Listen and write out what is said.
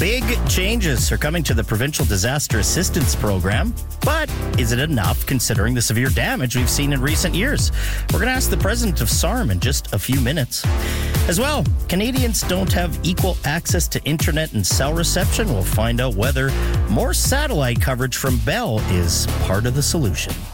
Big changes are coming to the Provincial Disaster Assistance Program, but is it enough considering the severe damage we've seen in recent years? We're going to ask the president of SARM in just a few minutes. As well, Canadians don't have equal access to internet and cell reception. We'll find out whether more satellite coverage from Bell is part of the solution.